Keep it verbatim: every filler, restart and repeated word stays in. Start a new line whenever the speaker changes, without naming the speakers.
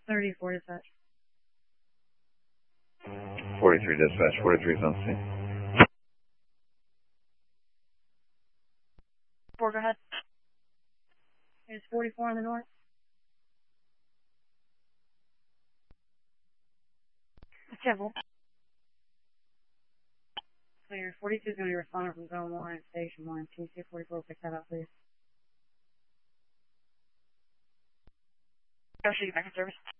thirty-four dispatch.
forty-three dispatch. forty-three is on scene.
Four, go ahead. There's forty-four on the north. Careful. Clear. forty-two is going to be responding from zone one at station one. Can you see forty-four? Pick that up, please. Go shoot you back in service.